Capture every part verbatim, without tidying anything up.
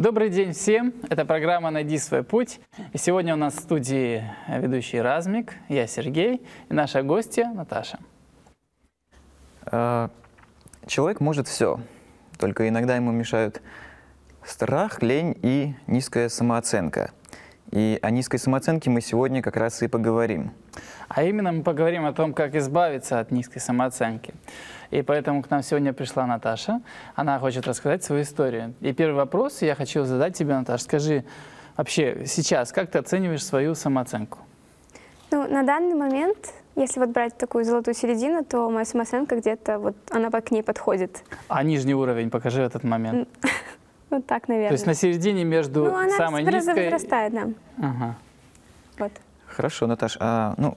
Добрый день всем! Это программа «Найди свой путь». И сегодня у нас в студии ведущий Размик, я Сергей и наша гостья Наташа. Человек может все, только иногда ему мешают страх, лень и низкая самооценка. И о низкой самооценке мы сегодня как раз и поговорим. А именно мы поговорим о том, как избавиться от низкой самооценки. И поэтому к нам сегодня пришла Наташа. Она хочет рассказать свою историю. И первый вопрос я хочу задать тебе, Наташа. Скажи, вообще сейчас, как ты оцениваешь свою самооценку? Ну, на данный момент, если вот брать такую золотую середину, то моя самооценка где-то, вот она к ней подходит. А нижний уровень покажи в этот момент. Вот так, наверное. То есть на середине между ну, она самой низкой... возрастает, да. Ага. Вот. Хорошо, Наташ. А, ну,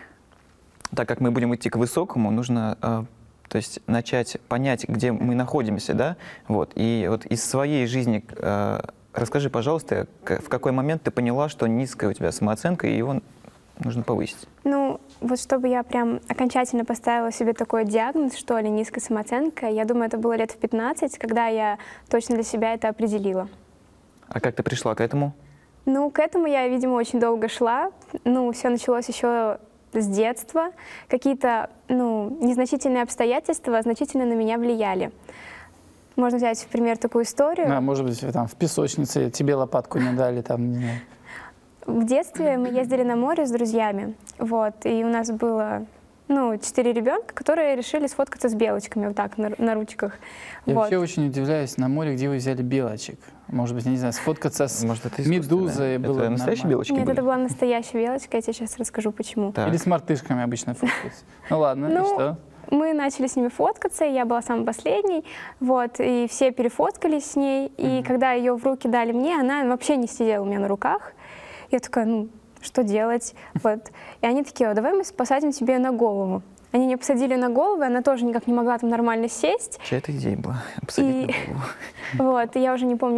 так как мы будем идти к высокому, нужно а, то есть начать понять, где мы находимся, да? Вот. И вот из своей жизни а, расскажи, пожалуйста, в какой момент ты поняла, что низкая у тебя самооценка, и его нужно повысить? Ну, вот чтобы я прям окончательно поставила себе такой диагноз, что ли, низкая самооценка, я думаю, это было лет в пятнадцать, когда я точно для себя это определила. А как ты пришла к этому? Ну, к этому я, видимо, очень долго шла. Ну, все началось еще с детства. Какие-то, ну, незначительные обстоятельства значительно на меня влияли. Можно взять, в пример, такую историю. А, может быть, там в песочнице тебе лопатку не дали, там, не знаю. В детстве мы ездили на море с друзьями, вот, и у нас было, ну, четыре ребенка, которые решили сфоткаться с белочками вот так на, на ручках. Я вот. вообще очень удивляюсь, на море, где вы взяли белочек. Может быть, я не знаю, сфоткаться с Может, это медузой было Это настоящие нормально. белочки Нет, были? это была настоящая белочка, я тебе сейчас расскажу, почему. Так. Или с мартышками обычно фоткаются. Ну ладно, и Ну, что? Мы начали с ними фоткаться, я была самой последней, вот, и все перефоткались с ней, и когда ее в руки дали мне, она вообще не сидела у меня на руках. Я такая, ну, что делать? Вот. И они такие, давай мы посадим тебе на голову. Они меня посадили на голову, и она тоже никак не могла там нормально сесть. Чья это идея была? Посадить И... на голову. Вот, и я уже не помню